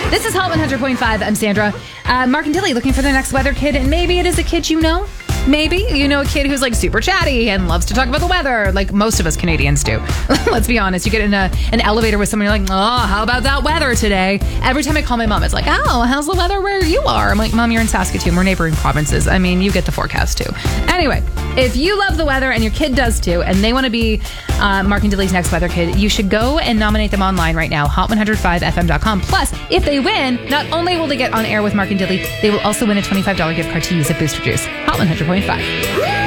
This is Hot 100.5. I'm Sandra. Mark and Tilly looking for their next weather kid, and maybe it is a kid you know. Maybe you know a kid who's like super chatty and loves to talk about the weather, like most of us Canadians do. Let's be honest. You get in an elevator with someone, you're like, oh, how about that weather today? Every time I call my mom, it's like, oh, how's the weather where you are? I'm like, Mom, you're in Saskatoon. We're neighboring provinces. I mean, you get the forecast too. Anyway, if you love the weather and your kid does too, and they want to be Mark and Tilly's next weather kid, you should go and nominate them online right now, hot105fm.com. Plus, if they win, not only will they get on air with Mark and Tilly, they will also win a $25 gift card to use at Booster Juice. Hot 100.5.